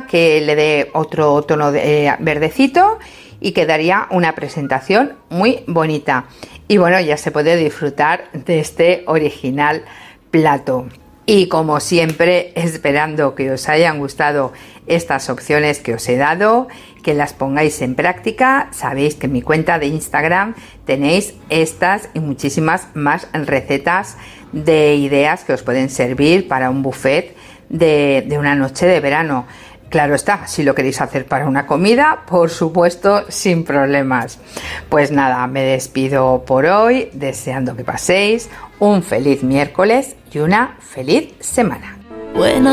que le dé otro tono de verdecito y quedaría una presentación muy bonita. Y bueno, ya se puede disfrutar de este original plato. Y como siempre, esperando que os hayan gustado estas opciones que os he dado, que las pongáis en práctica. Sabéis que en mi cuenta de Instagram tenéis estas y muchísimas más recetas de ideas que os pueden servir para un buffet de una noche de verano. Claro está, si lo queréis hacer para una comida, por supuesto, sin problemas. Pues nada, me despido por hoy, deseando que paséis un feliz miércoles y una feliz semana.